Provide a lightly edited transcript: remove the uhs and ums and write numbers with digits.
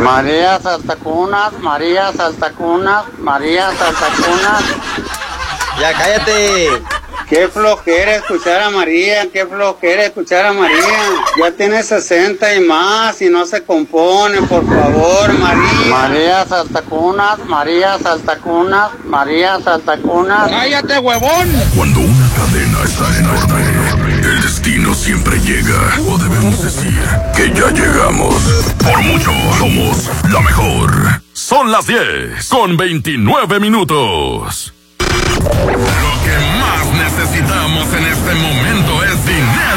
María Saltacunas, María Saltacunas, María Saltacunas. Ya cállate. Qué flojera escuchar a María, qué flojera escuchar a María. Ya tiene 60 y más y no se compone, por favor, María. María Saltacunas, María Saltacunas, María Saltacunas. ¡Cállate, huevón! Cuando una cadena está enorme, el destino siempre llega. O debemos decir que ya llegamos. Por mucho, somos la mejor. Son las 10:29. Lo que más necesitamos en este momento es dinero.